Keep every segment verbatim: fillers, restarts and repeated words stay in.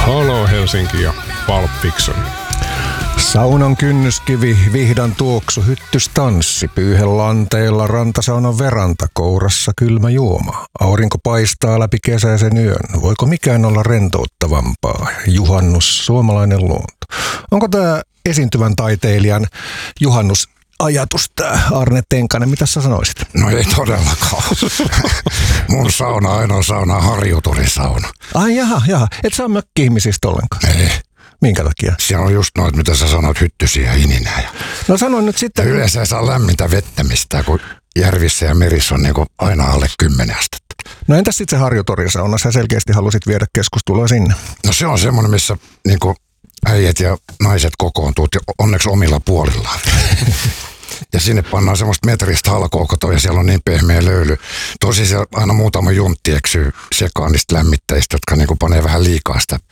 Halo Helsinki ja Pulp Fiction. Saunan kynnyskivi, vihdan tuoksu, hyttystanssi, pyyhelanteella rantasaunan veranta, kourassa kylmä juoma. Aurinko paistaa läpi kesäisen yön. Voiko mikään olla rentouttavampaa? Juhannus, suomalainen luonto. Onko tämä esiintyvän taiteilijan juhannusajatus, tämä Arne Tenkanen? Mitä sä sanoisit? No ei todellakaan. Mun sauna ainoa sauna on harjuturisauna. Ai jaha, jaha. Et sä ole mökki-ihmisistä ollenkaan? Ei. Minkä takia? Siellä on just noit, mitä sä sanoit, hyttysiä ja hininää. No sano nyt sitten. Ja yleensä ei saa lämmintä vettä mistään, kun järvissä ja merissä on niin kuin aina alle kymmenen astetta. No entäs sitten se harjutorisauna? Sä selkeästi halusit viedä keskustelua sinne. No se on semmoinen, missä niin kuin äijät ja naiset kokoontuu, onneksi omilla puolillaan. Ja sinne pannaan semmoista metristä halkookotoa ja siellä on niin pehmeä löyly. Tosi siellä aina muutama juntti eksyy sekaan niistä lämmittäjistä, jotka niin kuin panee vähän liikaa sitä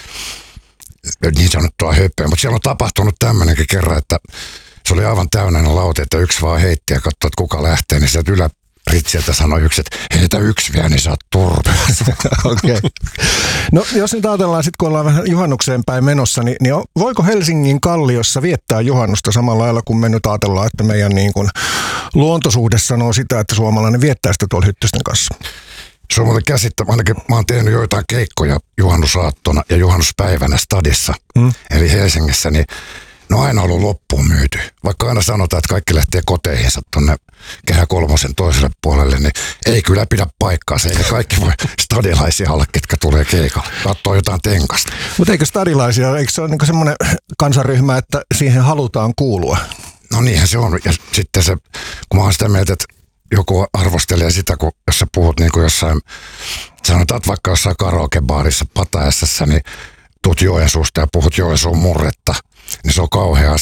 niin sanottua höppöä. Mutta siellä on tapahtunut tämmöinenkin kerran, että se oli aivan täynnä lauta, että yksi vaan heitti ja katsoi, että kuka lähtee. Niin sieltä yläritsiltä sanoi yksi, että heitä yksi vielä, niin saat turpeessa. Okei. Okay. No jos nyt ajatellaan sitten, kun ollaan vähän juhannukseen päin menossa, niin, niin voiko Helsingin Kalliossa viettää juhannusta samalla lailla, kun me nyt ajatellaan, että meidän niin kuin luontosuhde sanoo sitä, että suomalainen viettää sitä tuolla hyttysten kanssa? Se on muuten käsittämätöntä. Ainakin mä oon tehnyt joitain keikkoja juhannusaattona ja juhannuspäivänä stadissa, mm. eli Helsingissä, niin ne on aina ollut loppuun myyty. Vaikka aina sanotaan, että kaikki lähtee koteihinsa tuonne Kehä Kolmosen toiselle puolelle, niin ei kyllä pidä paikkaansa. Ei kaikki voi stadilaisia olla, ketkä tulee keikalle. Katsoo jotain tenkasta. Mutta eikö stadilaisia, eikö se ole niinku semmoinen kansanryhmä, että siihen halutaan kuulua? No niinhän se on. Ja sitten se, kun mä oon sitä mieltä, että joku arvostelee sitä, kun jos sä puhut niin kuin jossain, sanotaan vaikka jossain karaokebaarissa Pataessassa, niin tuut Joensuusta ja puhut Joensuun murretta, niin se on kauhea